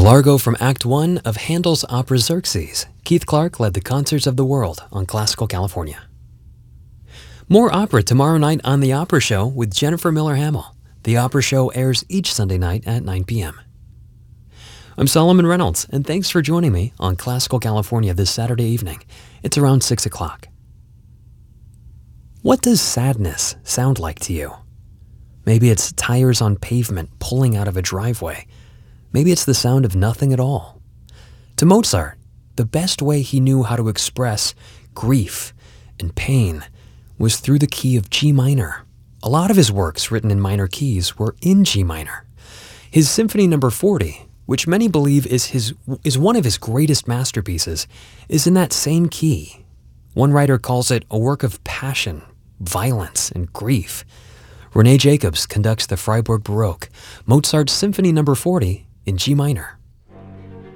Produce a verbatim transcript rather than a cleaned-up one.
Largo from Act one of Handel's opera Xerxes. Keith Clark led the Concerts of the World on Classical California. More opera tomorrow night on The Opera Show with Jennifer Miller Hamill. The Opera Show airs each Sunday night at nine p.m. I'm Solomon Reynolds, and thanks for joining me on Classical California this Saturday evening. It's around six o'clock. What does sadness sound like to you? Maybe it's tires on pavement pulling out of a driveway. Maybe it's the sound of nothing at all. To Mozart, the best way he knew how to express grief and pain was through the key of G minor. A lot of his works written in minor keys were in G minor. His Symphony number forty, which many believe is his is one of his greatest masterpieces, is in that same key. One writer calls it a work of passion, violence, and grief. Renee Jacobs conducts the Freiburg Baroque, Mozart's Symphony number forty in G minor.